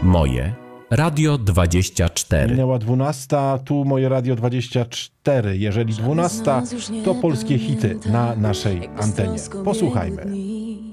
Moje Radio 24. Minęła 12, tu moje Radio 24. Jeżeli 12, to polskie hity na naszej antenie. Posłuchajmy.